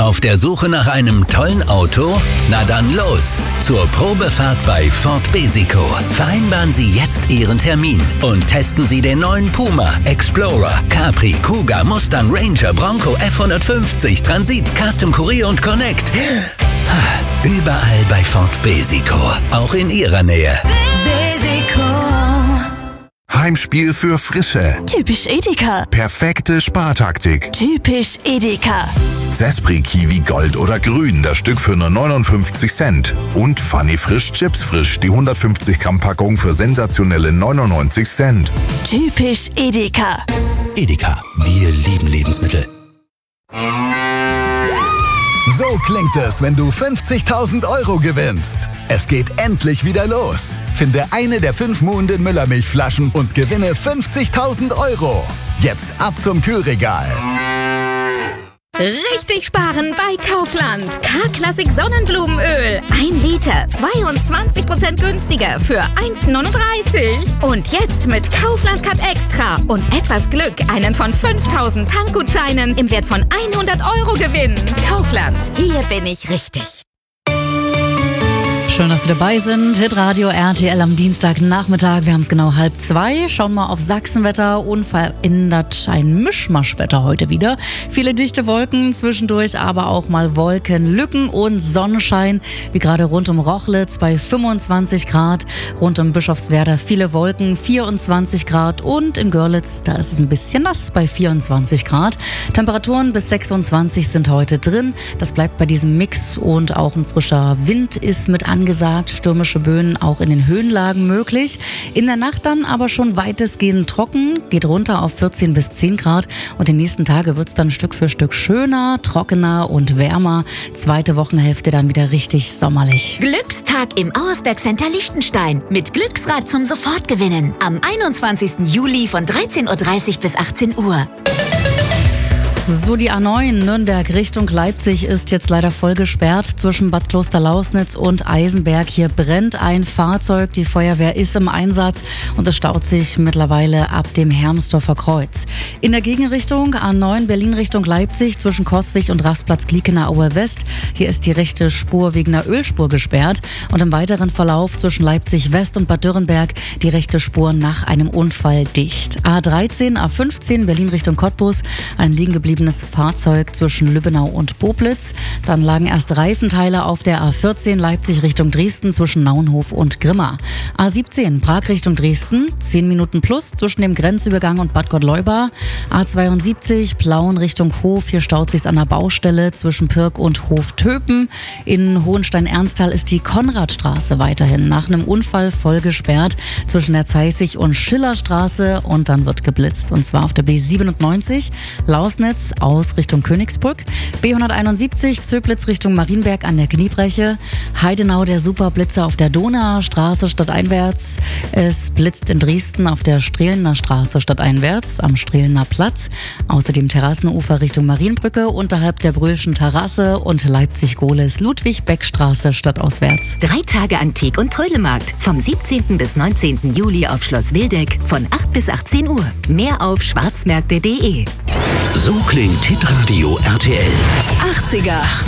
Auf der Suche nach einem tollen Auto? Na dann los zur Probefahrt bei Ford Besico. Vereinbaren Sie jetzt Ihren Termin und testen Sie den neuen Puma, Explorer, Capri, Kuga, Mustang, Ranger, Bronco, F150, Transit, Custom Courier und Connect. Überall bei Ford Besico, auch in Ihrer Nähe. Besico. Heimspiel für Frische. Typisch Edeka. Perfekte Spartaktik. Typisch Edeka. Zespri Kiwi Gold oder Grün, das Stück für nur 59 Cent. Und Funny Frisch Chips Frisch, die 150 Gramm Packung für sensationelle 99 Cent. Typisch Edeka. Edeka, wir lieben Lebensmittel. So klingt es, wenn du 50.000 € gewinnst. Es geht endlich wieder los. Finde eine der 5 Muhnden Müllermilchflaschen und gewinne 50.000 €. Jetzt ab zum Kühlregal. Richtig sparen bei Kaufland. K-Klassik Sonnenblumenöl. 1 Liter, 22% günstiger für 1,39. Und jetzt mit Kaufland Cut Extra und etwas Glück einen von 5.000 Tankgutscheinen im Wert von 100 € gewinnen. Kaufland, hier bin ich richtig. Schön, dass Sie dabei sind. Hitradio RTL am Dienstagnachmittag. Wir haben es genau 1:30. Schauen mal auf Sachsenwetter. Unverändert ein Mischmaschwetter heute wieder. Viele dichte Wolken zwischendurch, aber auch mal Wolkenlücken und Sonnenschein. Wie gerade rund um Rochlitz bei 25 Grad. Rund um Bischofswerda viele Wolken, 24 Grad. Und in Görlitz, da ist es ein bisschen nass bei 24 Grad. Temperaturen bis 26 sind heute drin. Das bleibt bei diesem Mix und auch ein frischer Wind ist mit angesagt. Stürmische Böen auch in den Höhenlagen möglich. In der Nacht dann aber schon weitestgehend trocken, geht runter auf 14 bis 10 Grad und die nächsten Tage wird es dann Stück für Stück schöner, trockener und wärmer. Zweite Wochenhälfte dann wieder richtig sommerlich. Glückstag im Auersberg Center Liechtenstein mit Glücksrad zum Sofortgewinnen am 21. Juli von 13:30 bis 18 Uhr. So, die A9 Nürnberg Richtung Leipzig ist jetzt leider voll gesperrt zwischen Bad Klosterlausnitz und Eisenberg. Hier brennt ein Fahrzeug, die Feuerwehr ist im Einsatz und es staut sich mittlerweile ab dem Hermsdorfer Kreuz. In der Gegenrichtung A9 Berlin Richtung Leipzig zwischen Coswig und Rastplatz Gliekener Aue West. Hier ist die rechte Spur wegen einer Ölspur gesperrt und im weiteren Verlauf zwischen Leipzig West und Bad Dürrenberg die rechte Spur nach einem Unfall dicht. A13, A15 Berlin Richtung Cottbus, ein liegen gebliebenes Fahrzeug zwischen Lübbenau und Boblitz. Dann lagen erst Reifenteile auf der A14 Leipzig Richtung Dresden zwischen Naunhof und Grimma. A17 Prag Richtung Dresden, 10 Minuten plus zwischen dem Grenzübergang und Bad Gottleuba. A72 Plauen Richtung Hof, hier staut sich's an der Baustelle zwischen Pirk und Hof-Töpen. In Hohenstein-Ernsthal ist die Konradstraße weiterhin nach einem Unfall voll gesperrt zwischen der Zeissig- und Schillerstraße und dann wird geblitzt und zwar auf der B97 Lausnitz aus Richtung Königsbrück, B171 Zöblitz Richtung Marienberg an der Kniebreche, Heidenau der Superblitzer auf der Donauer Straße stadteinwärts, es blitzt in Dresden auf der Strehlener Straße stadteinwärts am Strehlener Platz, außerdem Terrassenufer Richtung Marienbrücke unterhalb der Brühlschen Terrasse und Leipzig-Gohlis Ludwig-Beck-Straße stadtauswärts. 3 Tage Antik- und Trödelmarkt vom 17. bis 19. Juli auf Schloss Wildeck von 8 bis 18 Uhr. Mehr auf schwarzmärkte.de. So klingt Hitradio RTL. 80er.